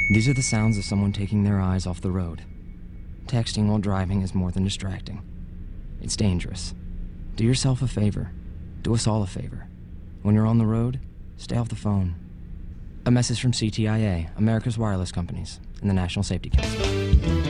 These are the sounds of someone taking their eyes off the road. Texting while driving is more than distracting. It's dangerous. Do yourself a favor. Do us all a favor. When you're on the road, stay off the phone. A message from CTIA, America's Wireless Companies, and the National Safety Council.